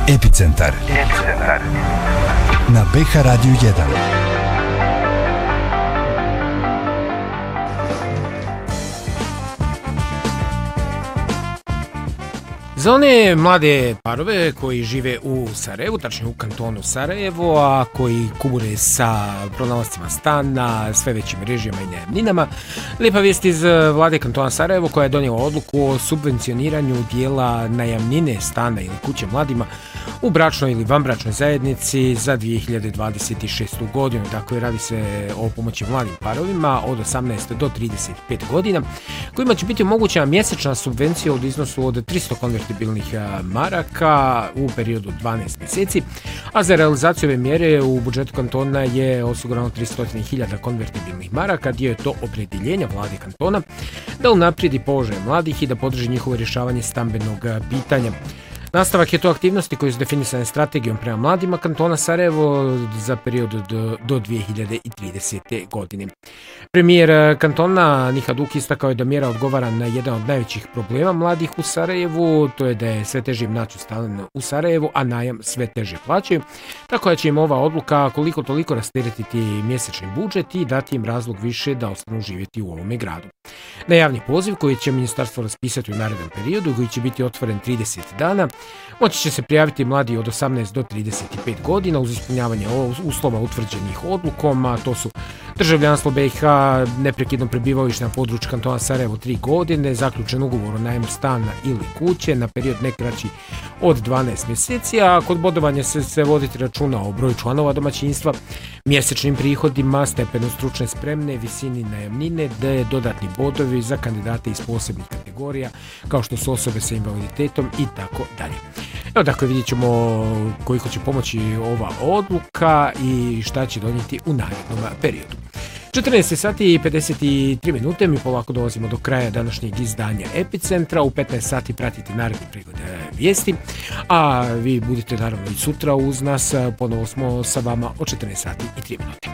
Epicentar. Na BH Radio 1. Za one mlade parove koji žive u Sarajevu, tačnije u kantonu Sarajevo, a koji kubure sa pronalascima stana, sve većim režijama i najamninama, lijepa vijest iz vlade kantona Sarajevo koja je donijela odluku o subvencioniranju dijela najamnine stana ili kuće mladima u bračnoj ili vanbračnoj zajednici za 2026. godinu. Dakle, radi se o pomoći mladim parovima od 18 do 35 godina, kojima će biti omogućena mjesečna subvencija od iznosu od 300 konvertibilnih maraka u periodu 12 mjeseci, a za realizaciju ove mjere u budžetu kantona je osigurano 300.000 konvertibilnih maraka. Dio je to opredjeljenja vlade kantona da unaprijedi položaj mladih i da podrži njihovo rješavanje stambenog pitanja. Nastavak je to aktivnosti koje su definisane strategijom prema mladima kantona Sarajevo za period do 2030. godine. Premijer kantona Nihad Uki istakao je da mjera odgovara na jedan od najvećih problema mladih u Sarajevu, to je da je sve teže im naći stan u Sarajevu, a najam sve teže plaćaju, tako da će im ova odluka koliko toliko rasteretiti mjesečni budžet i dati im razlog više da ostanu živjeti u ovome gradu. Na javni poziv koji će ministarstvo raspisati u narednom periodu, koji će biti otvoren 30 dana, moći će se prijaviti mladi od 18 do 35 godina uz ispunjavanje uslova utvrđenih odlukom, a to su državljanstvo BiH, neprekidno prebivalište na području kantona Sarajevo 3 godine, zaključen ugovor o najmu stana ili kuće na period ne kraći od 12 mjeseci, a kod bodovanja se voditi računa o broju članova domaćinstva, mjesečnim prihodima, stepenu stručne spremne, visini najamnine, dodatni bodovi za kandidate iz posebnih kategorija, kao što su osobe sa invaliditetom i tako dalje. Evo, dakle, vidjet ćemo koliko će pomoći ova odluka i šta će donijeti u narednom periodu. 14 sati i 53 minute, mi polako dolazimo do kraja današnjeg izdanja Epicentra. U 15 sati pratite naredni pregled vijesti, a vi budite naravno i sutra uz nas, ponovo smo sa vama od 14 sati i 3 minute.